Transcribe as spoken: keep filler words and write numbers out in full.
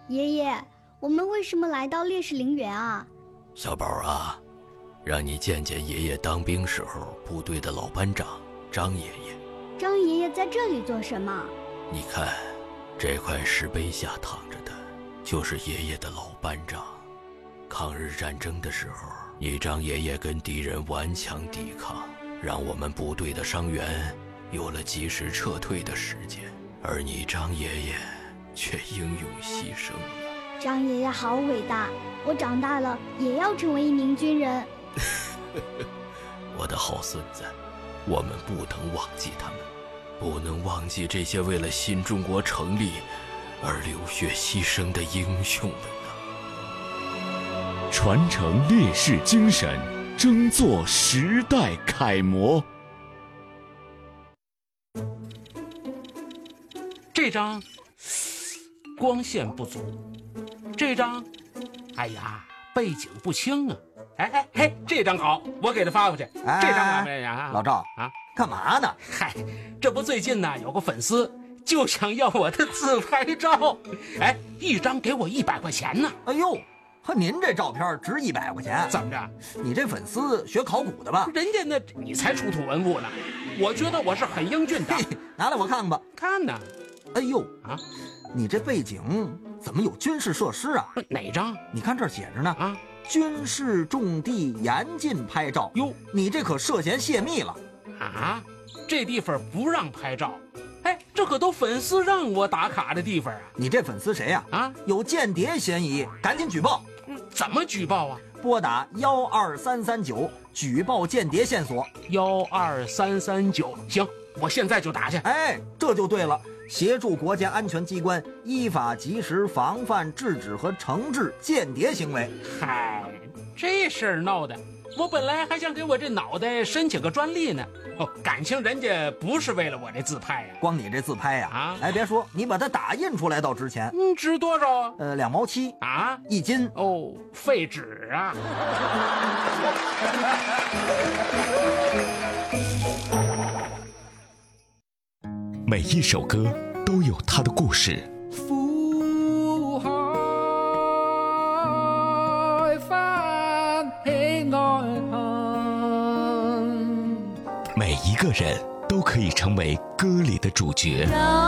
爷爷，我们为什么来到烈士陵园啊？ 小宝啊，让你见见爷爷当兵时候部队的老班长张爷爷。 张爷爷在这里做什么？ 你看，这块石碑下躺着的，就是爷爷的老班长。抗日战争的时候，你张爷爷跟敌人顽强抵抗，让我们部队的伤员有了及时撤退的时间，而你张爷爷却英勇牺牲了。 张爷爷好伟大，我长大了也要成为一名军人。 我的好孙子，我们不能忘记他们，不能忘记这些为了新中国成立而流血牺牲的英雄们啊！ 传承烈士精神，争做时代楷模。 这张光线不足，这张，哎呀，背景不清啊！哎哎嘿，这张好，我给他发过去。 哎、 这张哪位呀？ 老赵啊， 干嘛呢？ 嗨，这不最近呢有个粉丝就想要我的自拍照，哎，一张给我一百块钱呢。 哎呦，和您这照片值一百块钱？ 怎么着？ 你这粉丝学考古的吧？ 人家那你才出土文物呢，我觉得我是很英俊的。 拿来我看看吧。 看呢。 哎呦啊， 你这背景怎么有军事设施啊？ 哪张？ 你看这儿写着呢啊， 军事重地严禁拍照。 哟， 你这可涉嫌泄密了啊！这地方不让拍照，哎，这可都粉丝让我打卡的地方啊！ 你这粉丝谁呀？ 啊， 有间谍嫌疑，赶紧举报！ 嗯，怎么举报啊？ 拨打幺二三三九举报间谍线索。 幺二三三九，行，我现在就打去。 哎，这就对了。协助国家安全机关依法及时防范制止和惩治间谍行为。 嗨，这事儿闹的，我本来还想给我这脑袋申请个专利呢。哦，感情人家不是为了我这自拍呀、啊， 光你这自拍呀、啊， 啊， 哎，别说，你把它打印出来倒值钱。 嗯，值多少啊？ 呃，两毛七啊， 一斤。 哦，废纸啊。 每一首歌都有它的故事。 苦海翻起愛恨， 每一个人都可以成为歌里的主角。